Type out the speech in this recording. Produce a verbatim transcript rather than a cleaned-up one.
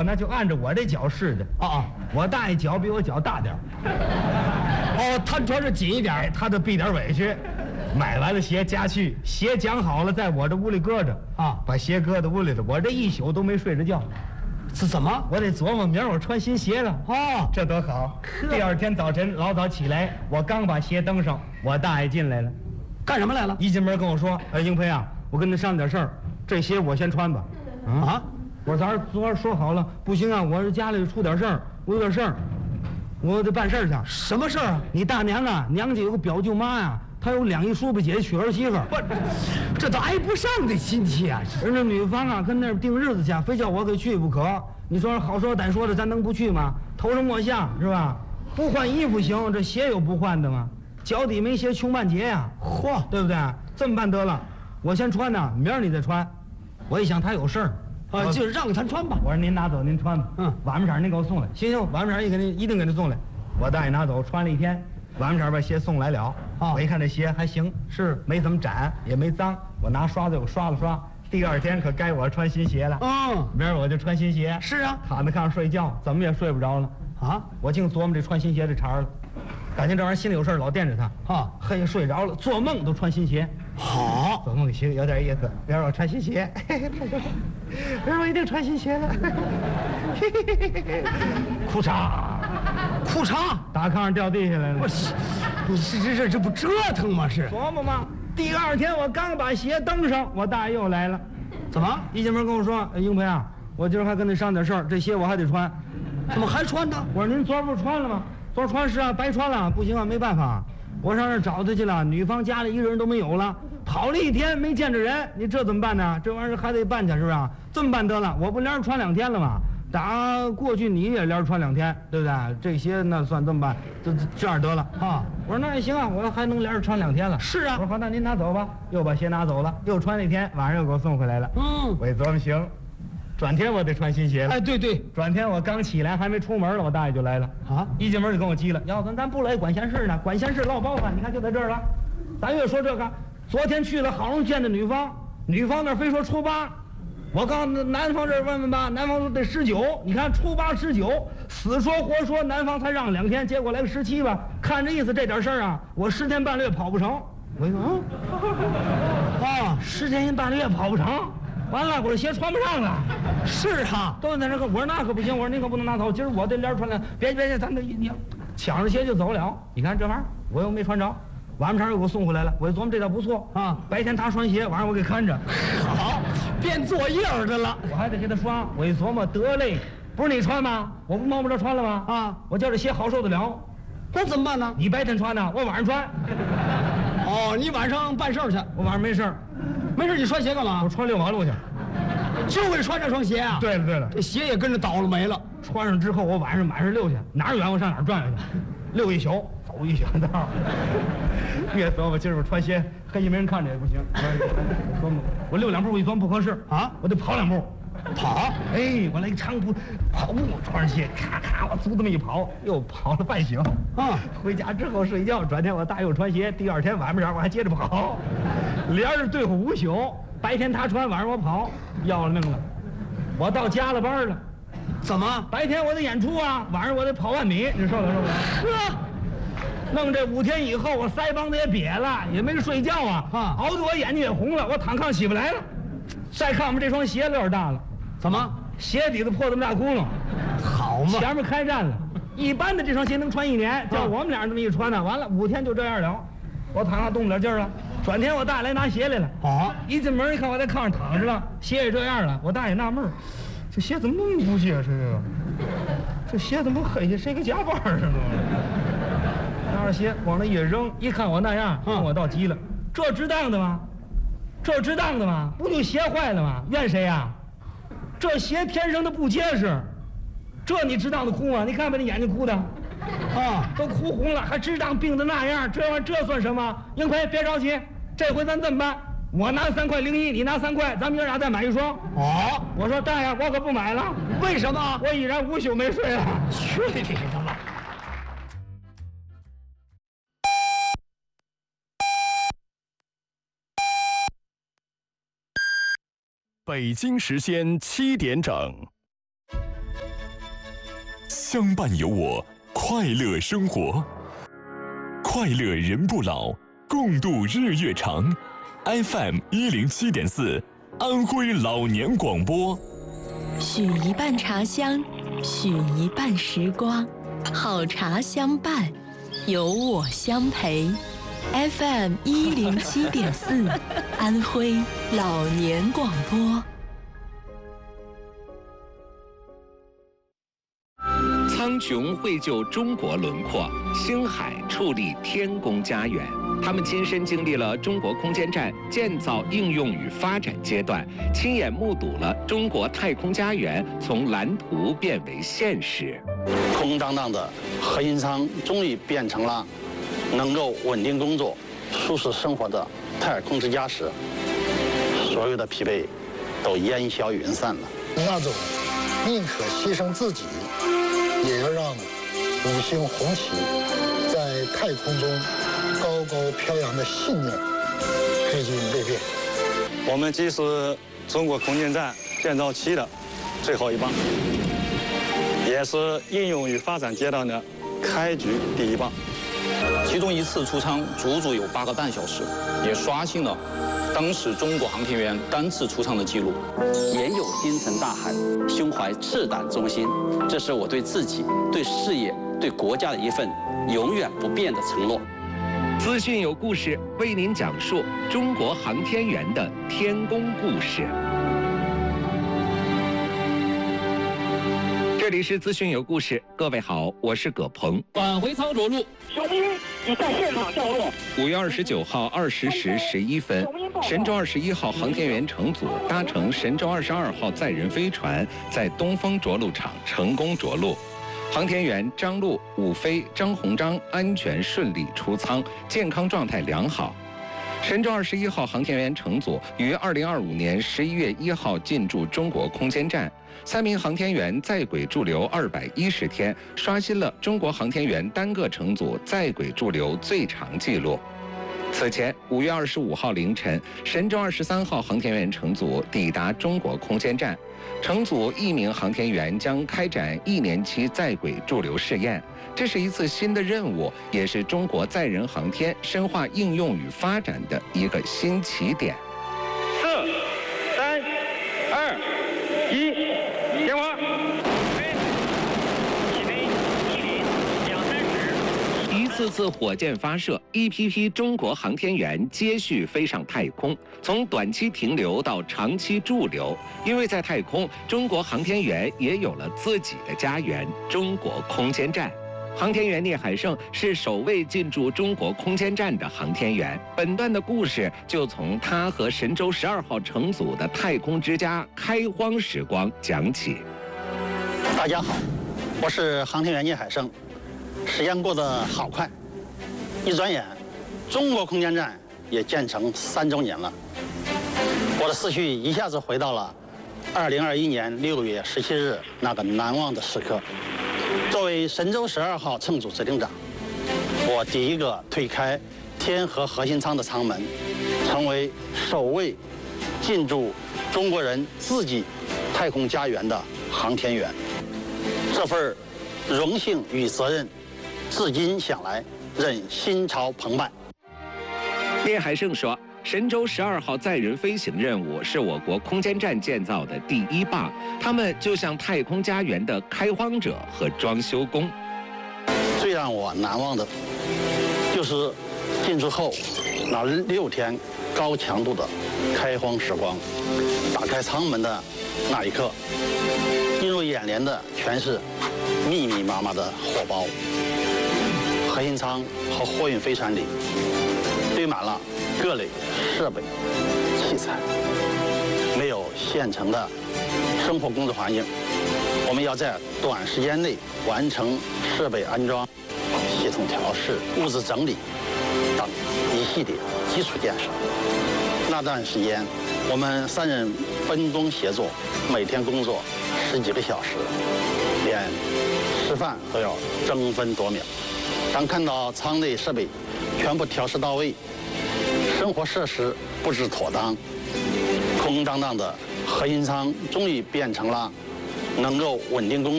那就按照我这脚试的啊啊！ 我大爷脚比我脚大点哦，他穿着紧一点， 哎，他就避点委屈。买完了鞋家去，鞋讲好了，在我这屋里搁着啊， 把鞋搁在屋里了。我这一宿都没睡着觉， 是怎么？ 我得琢磨明儿我穿新鞋了。 哦， 这多好！第二天早晨老早起来，我刚把鞋登上，我大爷进来了， 干什么来了？ 一进门跟我说：“哎，英培啊，我跟你商量点事儿，这鞋我先穿吧。” 啊， 我昨儿昨儿说好了，不行啊，我这家里出点事儿，我有点事儿，我得办事儿去。 什么事儿啊？ 你大娘啊，娘家有个表舅妈呀。他有两姨叔伯姐娶儿媳妇儿， 不，这都挨不上的亲戚啊！ 人家女方啊跟那儿定日子去，非叫我给去不可。你说好说歹说的，咱能不去吗？头上摸下是吧？不换衣服行，这鞋有不换的吗？脚底没鞋穷半截呀！嚯，对不对？这么办得了，我先穿呢，明儿你再穿。我一想他有事儿， 啊，就让他穿吧。 我说您拿走，您穿吧。 嗯， 晚上您给我送来。行行，晚上也给您一定给您送来。我大爷拿走，穿了一天。晚上把鞋送来了， 啊， 我一看这鞋还行，是没怎么沾，也没脏，我拿刷子我刷了刷。第二天可该我穿新鞋了， 嗯， 明儿我就穿新鞋。 是啊， 躺在炕上睡觉，怎么也睡不着了啊！ 我净琢磨这穿新鞋这茬了，感情这玩意儿心里有事老惦着他啊， 嘿，睡着了，做梦都穿新鞋。 好， 做梦行，有点意思。明儿我穿新鞋，明儿我一定穿新鞋了。裤衩， 裤衩打炕上掉地下来了。 我是，你这这这这不折腾吗？是琢磨吗？第二天我刚把鞋登上，我大爷又来了。 怎么？ 一进门跟我说：“哎，英培啊，我今儿还跟你商量点事儿，这鞋我还得穿。” 怎么还穿呢？ 我说您昨儿不是穿了吗？昨儿穿是啊，白穿了，不行啊，没办法。我上那儿找他去了，女方家里一个人都没有了，跑了一天没见着人，你这怎么办呢？这玩意儿还得办去，是不是？这么办得了，我不连着穿两天了吗？打过去你也连着穿两天，对不对？这些那算这么办，这这样得了啊。我说那也行啊，我还能连着穿两天了。 是啊， 我说好，那您拿走吧。又把鞋拿走了，又穿了一天，晚上又给我送回来了。 嗯， 我一琢磨行，转天我得穿新鞋了。 哎，对对， 转天我刚起来还没出门了，我大爷就来了啊！ 一进门就跟我急了，要咱咱不来管闲事呢，管闲事落包饭，你看就在这儿了。咱越说这个，昨天去了，好容易见的女方，女方那非说初八。我告诉男方这儿问问吧，男方说得十九，你看初八十九，死说活说，男方才让两天，结果来个十七吧，看这意思这点事儿啊，我十天半个月跑不成。我一说啊，啊，十天半个月跑不成，完了，我这鞋穿不上了。 是啊， 都在那个，我说那可不行，我说您可不能拿走，今儿我这连穿了，别别别，咱这你抢着鞋就走了。你看这玩意儿，我又没穿着。晚上又给我送回来了，我一琢磨这倒不错啊。白天他穿鞋，晚上我给看着， 好，变作业儿的了。 我还得给他刷。我一琢磨，得嘞，不是你穿吗？我不摸不着穿了吗？啊，我叫这鞋好受得了。 那怎么办呢？ 你白天穿呢，我晚上穿。 哦，你晚上办事儿去， 我晚上没事儿， 没事你穿鞋干嘛？ 我穿遛马路去， 就为穿这双鞋啊？ 对了对了， 这鞋也跟着倒了霉了。 穿上之后，我晚上满是溜去，哪儿远我上哪儿转去，溜一宿，走一宿道。越琢磨今儿我穿鞋，黑夜没人看着也不行。我琢磨，我溜两步，我一琢磨不合适啊，我得跑两步，跑。哎，我来一长步，跑步穿上鞋，咔咔，我足这么一跑，又跑了半宿。啊，回家之后睡觉，转天我大又穿鞋，第二天晚上点我还接着跑，连着对付五宿。白天他穿，晚上我跑，要了命了。我到加了班了， 怎么？ 白天我得演出啊，晚上我得跑万米，你受得了不了？ 呵。 弄这五天以后，我腮帮子也瘪了，也没睡觉啊，啊，熬得我眼睛也红了，我躺炕起不来了。再看我们这双鞋有点大了， 怎么？ 鞋底子破这么大窟窿， 好嘛， 前面开战了。一般的这双鞋能穿一年，叫我们俩这么一穿呢，完了五天就这样了。我躺上动不了劲儿了。转天我大爷来拿鞋来了， 好， 一进门一看我在炕上躺着了，鞋也这样了。我大爷纳闷儿，这鞋怎么那么不结实啊？这鞋怎么黑下谁个夹板似的？拿着鞋往那一扔，一看我那样，嗯，我倒急了。这值当的吗？这值当的吗？不就鞋坏了吗？怨谁呀？这鞋天生的不结实，这你值当的哭吗？你看把你眼睛哭的，啊，都哭红了，还值当病的那样，这玩意儿这算什么？英奎，别着急，这回咱这么办？我拿三块零一，你拿三块，咱们爷俩再买一双。哦，我说大爷，我可不买了。 为什么？ 我已然五宿没睡了。 去你的吧！ 北京时间七点整。 相伴有我，快乐生活，快乐人不老，共度日月长。F M 一零七点四，安徽老年广播。 许一半茶香，许一半时光，好茶相伴，有我相陪。F M 一零七点四，安徽老年广播。 苍穹绘就中国轮廓，星海矗立天宫家园。他们亲身经历了中国空间站建造、应用与发展阶段，亲眼目睹了中国太空家园从蓝图变为现实。 空荡荡的核心舱终于变成了能够稳定工作、舒适生活的太空之家时，所有的疲惫都烟消云散了。 那种宁可牺牲自己，也要让五星红旗在太空中高高飘扬的信念至今未变。 我们既是中国空间站建造期的最后一棒，也是应用与发展阶段的开局第一棒。 其中一次出舱足足有八个半小时，也刷新了当时中国航天员单次出舱的记录。 眼有星辰大海，胸怀赤胆忠心，这是我对自己、对事业、对国家的一份永远不变的承诺。 资讯有故事，为您讲述中国航天员的天宫故事。这里是资讯有故事，各位好，我是葛鹏。 返回舱着陆， 雄鹰已在现场降落。 五月二十九号二十时十一分，神舟二十一号航天员乘组搭乘神舟二十二号载人飞船，在东风着陆场成功着陆。航天员张璐、武飞、张鸿章安全顺利出舱，健康状态良好。神舟二十一号航天员乘组于二零二五年十一月一号进驻中国空间站，三名航天员在轨驻留二百一十天，刷新了中国航天员单个乘组在轨驻留最长纪录。此前，五月二十五号凌晨，神舟二十三号航天员乘组抵达中国空间站，乘组一名航天员将开展一年期在轨驻留试验。这是一次新的任务，也是中国载人航天深化应用与发展的一个新起点。 四、三、二、一，点火。 一次次火箭发射，一批批中国航天员接续飞上太空，从短期停留到长期驻留。因为在太空，中国航天员也有了自己的家园——中国空间站。航天员聂海胜是首位进驻中国空间站的航天员。本段的故事就从他和神舟十二号乘组的太空之家开荒时光讲起。 大家好，我是航天员聂海胜。时间过得好快，一转眼，中国空间站也建成三周年了。我的思绪一下子回到了二零二一年六月十七日那个难忘的时刻。作为神舟十二号乘组指令长，我第一个推开天河核心舱的舱门，成为首位进驻中国人自己太空家园的航天员。这份荣幸与责任，至今想来仍心潮澎湃。 聂海胜说，神舟十二号载人飞行任务是我国空间站建造的第一棒，他们就像太空家园的开荒者和装修工。 最让我难忘的，就是进驻后那六天高强度的开荒时光。打开舱门的那一刻，映入眼帘的全是密密麻麻的火包。核心舱和货运飞船里堆满了各类设备、器材，没有现成的生活工作环境，我们要在短时间内完成设备安装、系统调试、物资整理等一系列基础建设。那段时间，我们三人分工协作，每天工作十几个小时，连吃饭都要争分夺秒。当看到舱内设备全部调试到位，生活设施布置妥当，空荡荡的核心舱终于变成了能够稳定工